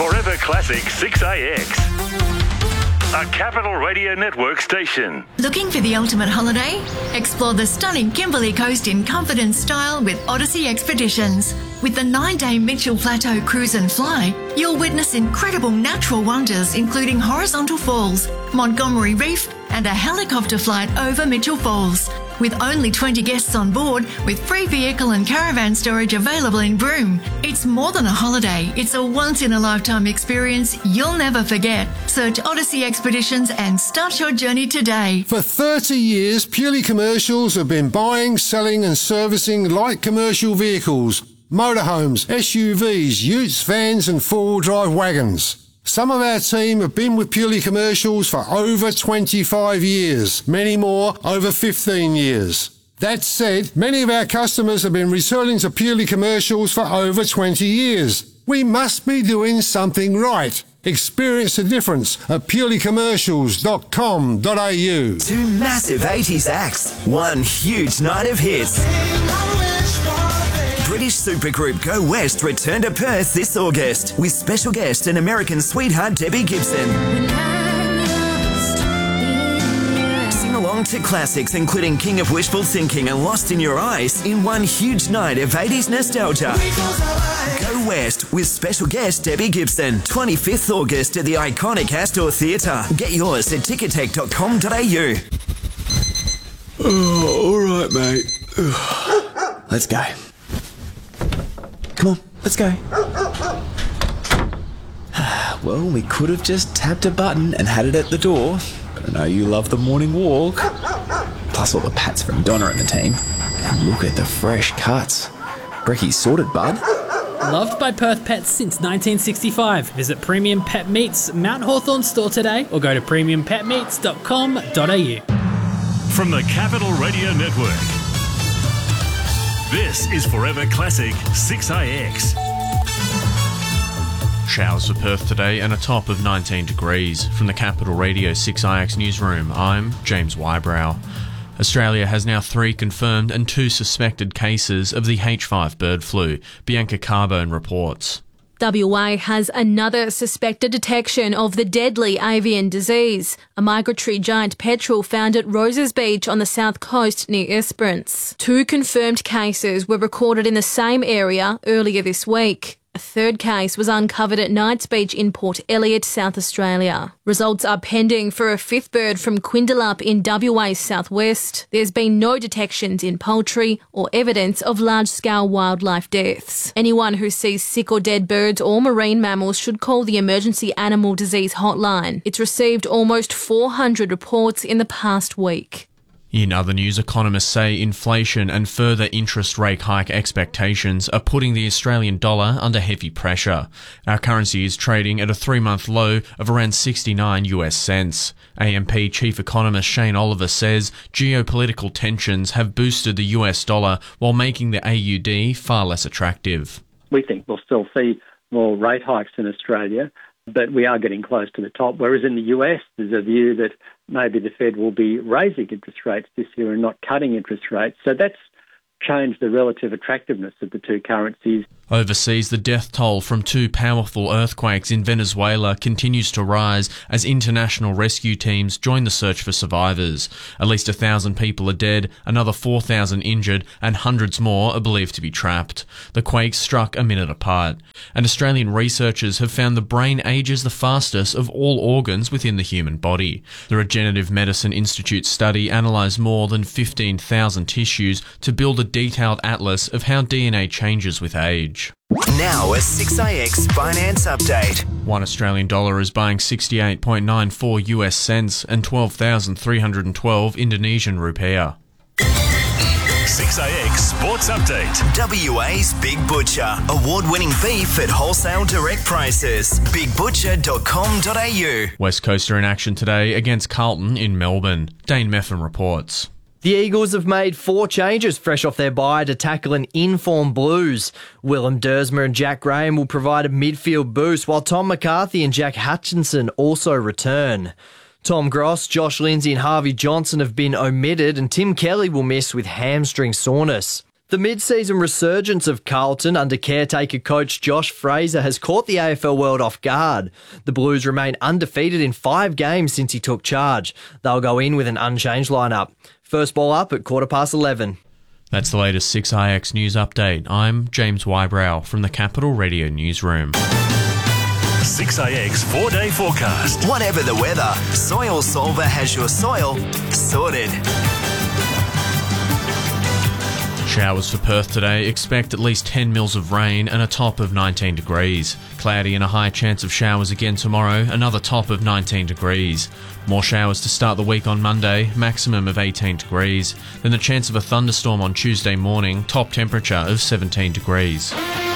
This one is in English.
Forever Classic 6AX. A Capital Radio Network station. Looking for the ultimate holiday? Explore the stunning Kimberley Coast in comfort and style with Odyssey Expeditions. With the 9-day Mitchell Plateau Cruise and Fly, you'll witness incredible natural wonders including horizontal falls, Montgomery Reef and a helicopter flight over Mitchell Falls. With only 20 guests on board, with free vehicle and caravan storage available in Broome. It's more than a holiday, it's a once-in-a-lifetime experience you'll never forget. Search Odyssey Expeditions and start your journey today. For 30 years, Purely Commercials have been buying, selling and servicing light commercial vehicles, motorhomes, SUVs, utes, vans and four-wheel drive wagons. Some of our team have been with Purely Commercials for over 25 years, many more over 15 years. That said, many of our customers have been returning to Purely Commercials for over 20 years. We must be doing something right. Experience the difference at purelycommercials.com.au. Two massive 80s acts, one huge night of hits. British supergroup Go West return to Perth this August with special guest and American sweetheart Debbie Gibson. Sing along to classics including King of Wishful Thinking and Lost in Your Eyes in one huge night of 80s nostalgia. Go West with special guest Debbie Gibson, 25th August at the iconic Astor Theatre. Get yours at ticketek.com.au. Oh, all right, mate. Let's go. Come on, let's go. Well, we could have just tapped a button and had it at the door, but I know you love the morning walk. Plus all the pats from Donna and the team. And look at the fresh cuts. Brecky's sorted, bud. Loved by Perth pets since 1965. Visit Premium Pet Meats Mount Hawthorn store today or go to premiumpetmeats.com.au. From the Capital Radio Network, this is Forever Classic 6AX. Showers for Perth today and a top of 19 degrees. From the Capital Radio 6IX newsroom, I'm James Wybrow. Australia has now 3 confirmed and 2 suspected cases of the H5 bird flu. Bianca Carbone reports. WA has another suspected detection of the deadly avian disease, a migratory giant petrel found at Roses Beach on the south coast near Esperance. 2 confirmed cases were recorded in the same area earlier this week. A third case was uncovered at Knights Beach in Port Elliot, South Australia. Results are pending for a 5th bird from Quindalup in WA's southwest. There's been no detections in poultry or evidence of large-scale wildlife deaths. Anyone who sees sick or dead birds or marine mammals should call the Emergency Animal Disease Hotline. It's received almost 400 reports in the past week. In other news, economists say inflation and further interest rate hike expectations are putting the Australian dollar under heavy pressure. Our currency is trading at a 3-month low of around 69 US cents. AMP chief economist Shane Oliver says geopolitical tensions have boosted the US dollar while making the AUD far less attractive. We think we'll still see more rate hikes in Australia, but we are getting close to the top, whereas in the US there's a view that maybe the Fed will be raising interest rates this year and not cutting interest rates. So that's changed the relative attractiveness of the two currencies. Overseas, the death toll from 2 powerful earthquakes in Venezuela continues to rise as international rescue teams join the search for survivors. At least 1,000 people are dead, another 4,000 injured, and hundreds more are believed to be trapped. The quakes struck a minute apart, and Australian researchers have found the brain ages the fastest of all organs within the human body. The Regenerative Medicine Institute study analysed more than 15,000 tissues to build a detailed atlas of how DNA changes with age. Now a 6AX finance update. One Australian dollar is buying 68.94 US cents and 12,312 Indonesian rupiah. 6AX Sports Update. WA's Big Butcher. Award-winning beef at wholesale direct prices. bigbutcher.com.au. West Coast are in action today against Carlton in Melbourne. Dane Meffin reports. The Eagles have made 4 changes fresh off their bye to tackle an in-form Blues. Willem Dersma and Jack Graham will provide a midfield boost, while Tom McCarthy and Jack Hutchinson also return. Tom Gross, Josh Lindsay and Harvey Johnson have been omitted, and Tim Kelly will miss with hamstring soreness. The mid-season resurgence of Carlton under caretaker coach Josh Fraser has caught the AFL world off guard. The Blues remain undefeated in 5 games since he took charge. They'll go in with an unchanged lineup. First ball up at 11:15. That's the latest 6IX news update. I'm James Wybrow from the Capital Radio Newsroom. 6IX 4-day forecast. Whatever the weather, Soil Solver has your soil sorted. Showers for Perth today. Expect at least 10 mils of rain and a top of 19 degrees. Cloudy and a high chance of showers again tomorrow, another top of 19 degrees. More showers to start the week on Monday, maximum of 18 degrees. Then the chance of a thunderstorm on Tuesday morning, top temperature of 17 degrees.